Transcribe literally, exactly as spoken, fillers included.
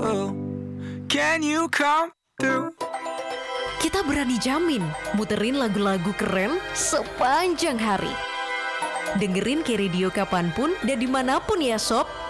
Can you come through? Kita berani jamin muterin lagu-lagu keren sepanjang hari. Dengerin K-Radio kapanpun dan dimanapun ya sob.